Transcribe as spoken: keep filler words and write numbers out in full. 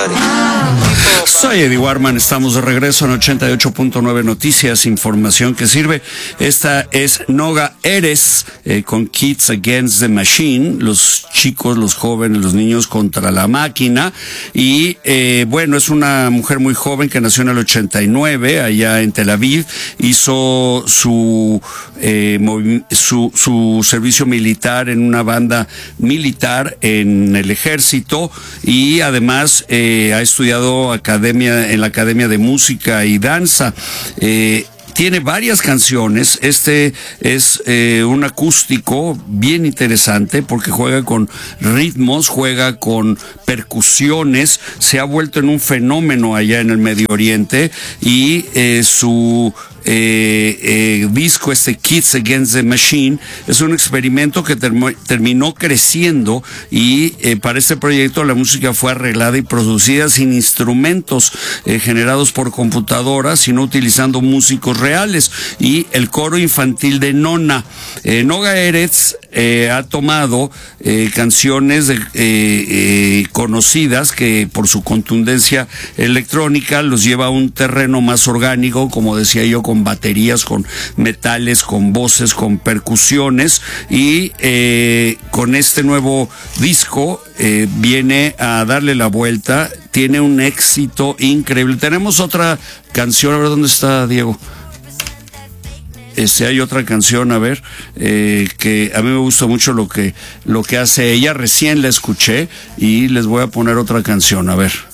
everybody. Soy Eddie Warman, estamos de regreso en ochenta y ocho punto nueve Noticias, información que sirve. Esta es Noga Erez eh, con Kids Against the Machine, los chicos, los jóvenes, los niños contra la máquina. Y eh, bueno, es una mujer muy joven que nació en el ochenta y nueve, allá en Tel Aviv. Hizo su, eh, movi- su, su servicio militar en una banda militar en el ejército y además eh, ha estudiado academia, en la Academia de Música y Danza. Eh, Tiene varias canciones. Este es eh, un acústico bien interesante porque juega con ritmos, juega con percusiones, se ha vuelto en un fenómeno allá en el Medio Oriente y eh, su eh, eh, disco, este Kids Against the Machine, es un experimento que term- terminó creciendo y eh, para este proyecto la música fue arreglada y producida sin instrumentos eh, generados por computadoras, sino utilizando músicos reales, y el coro infantil de Nona. Eh, Noga Erez eh, ha tomado eh, canciones de, eh, eh, conocidas que por su contundencia electrónica los lleva a un terreno más orgánico, como decía yo, con baterías, con metales, con voces, con percusiones, y eh, con este nuevo disco eh, viene a darle la vuelta. Tiene un éxito increíble. Tenemos otra canción, a ver dónde está Diego. Este, hay otra canción, a ver, eh, que a mí me gusta mucho lo que, lo que hace ella. Recién la escuché y les voy a poner otra canción, a ver.